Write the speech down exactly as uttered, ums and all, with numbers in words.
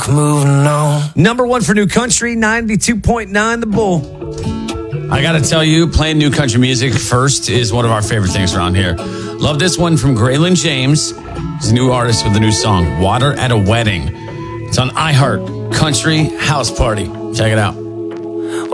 moving on. Number one for new country, ninety-two point nine The Bull. I got to tell you, playing new country music first is one of our favorite things around here. Love this one from Graylin James. He's a new artist with a new song, Water at a Wedding. It's on iHeart Country House Party. Check it out.